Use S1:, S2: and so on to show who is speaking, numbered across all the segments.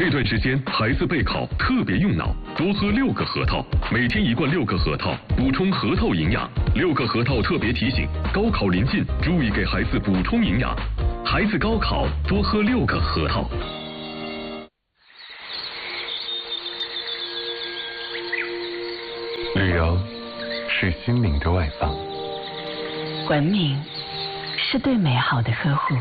S1: 这段时间孩子备考特别用脑，多喝6个核桃，每天1罐6个核桃，补充核桃营养。6个核桃特别提醒：高考临近，注意给孩子补充营养。孩子高考多喝6个核桃。
S2: 旅游是心灵的外放，
S3: 文明是对美好的呵护。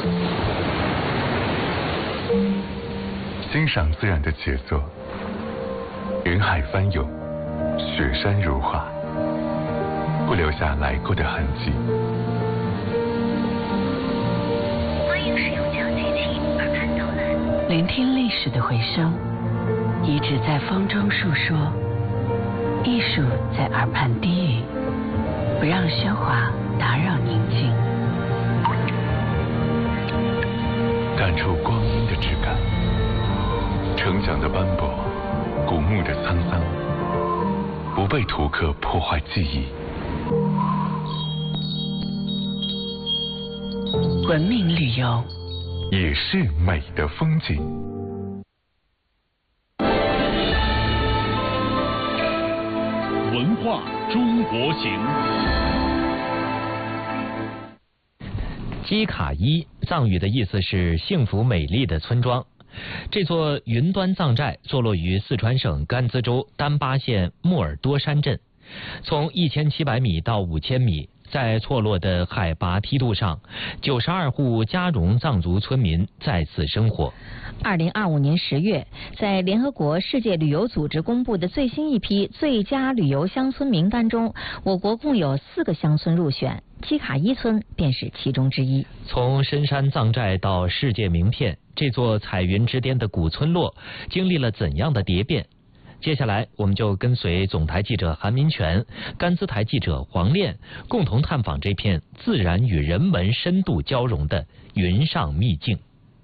S2: 欣赏自然的杰作，云海翻涌，雪山如画，不留下来过的痕迹。
S3: 欢迎使用讲解器耳畔导览，聆听历史的回声，遗址在风中述说，艺术在耳畔低语，不让喧哗打扰宁静，
S2: 感触光阴的质感，成长的斑驳，古木的沧桑，不被图刻破坏记忆。
S3: 文明旅游
S2: 也是美的风景。
S4: 文化中国行。
S5: 基卡伊藏语的意思是幸福美丽的村庄。这座云端藏寨坐落于四川省甘孜州丹巴县木尔多山镇，从1700米到5000米，在错落的海拔梯度上，92户加绒藏族村民在此生活。
S6: 2025年10月，在联合国世界旅游组织公布的最新一批最佳旅游乡村名单中，我国共有4个乡村入选，基卡伊村便是其中之一。
S5: 从深山藏寨到世界名片，这座彩云之巅的古村落经历了怎样的蝶变？接下来我们就跟随总台记者韩民权、甘孜台记者黄炼共同探访这片自然与人文深度交融的云上秘境。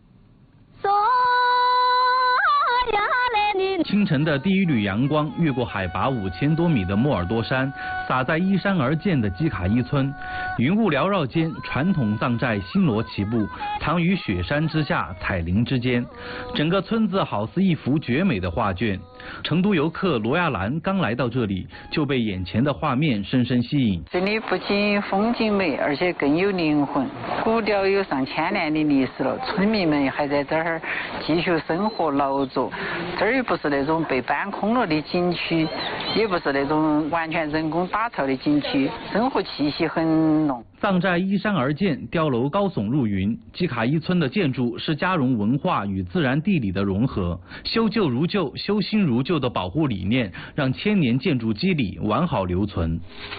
S7: 清晨的第一缕阳光越过海拔5000多米的莫尔多山，洒在依山而建的基卡伊村。云雾缭绕间，传统藏寨星罗棋布，藏于雪山之下，彩林之间。整个村子好似一幅绝美的画卷。成都游客罗亚兰刚来到这里，就被眼前的画面深深吸引。
S8: 这里不仅风景美，而且更有灵魂。古调有上千年的历史了，村民们还在这儿继续生活劳作。这儿又不是那种被搬空了的景区，也不是那种完全人工打造的景区，生活气息很浓。
S7: 藏寨依山而建，碉楼高耸入云。基卡伊村的建筑是加绒文化与自然地理的融合，修旧如旧、修新如旧的保护理念，让千年建筑基理完好留存。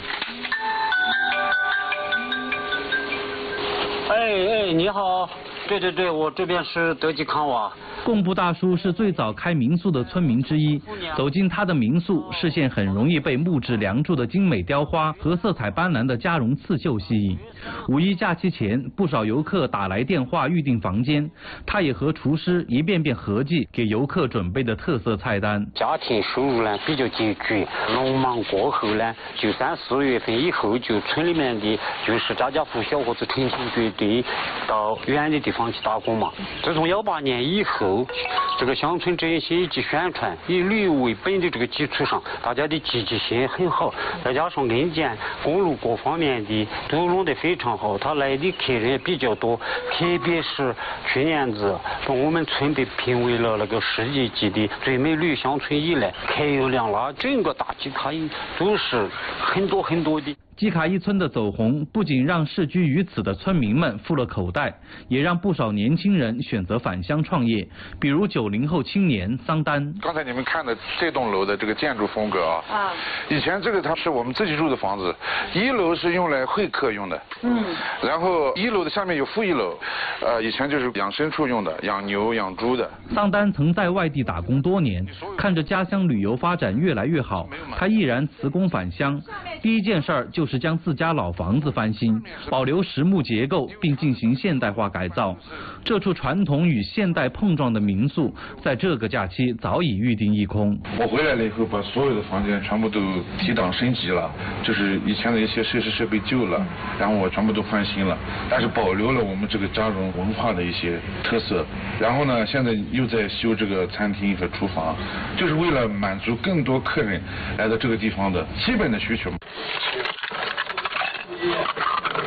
S9: 哎，你好，对，我这边是德基康瓦。
S7: 贡布大叔是最早开民宿的村民之一，走进他的民宿，视线很容易被木质梁柱的精美雕花和色彩斑斓的加绒刺绣吸引。五一假期前，不少游客打来电话预订房间，他也和厨师一遍遍合计给游客准备的特色菜单。
S9: 家庭收入呢比较拮据，农忙过后呢，就3、4月份以后，就村里面的就是家家户小伙子成群结队到远的地方去打工嘛。自从18年以后，这个乡村振兴以及宣传以旅游为本的这个基础上，大家的积极性很好，再加上硬件、公路各方面的都弄得非常好，他来的客人也比较多。特别是去年子，我们村被评为了那个世界级的最美旅游乡村以来，客流量啦，整个大基卡伊都是很多的。
S7: 基卡伊村的走红不仅让世居于此的村民们富了口袋，也让不少年轻人选择返乡创业，比如90后青年桑丹。
S10: 刚才你们看的这栋楼的这个建筑风格啊，以前这个它是我们自己住的房子，1楼是用来会客用的，然后1楼的下面有负1楼，以前就是养牲畜用的，养牛养猪的。
S7: 桑丹曾在外地打工多年，看着家乡旅游发展越来越好，他毅然辞工返乡，第一件事儿就是就是将自家老房子翻新，保留实木结构，并进行现代化改造。这处传统与现代碰撞的民宿，在这个假期早已预定一空。
S10: 我回来了以后，把所有的房间全部都提档升级了，就是以前的一些设施设备旧了，然后我全部都翻新了，但是保留了我们这个嘉荣文化的一些特色。然后呢，现在又在修这个餐厅和厨房，就是为了满足更多客人来到这个地方的基本的需求。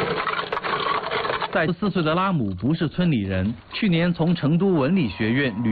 S7: 4岁的拉姆不是村里人，去年从成都文理学院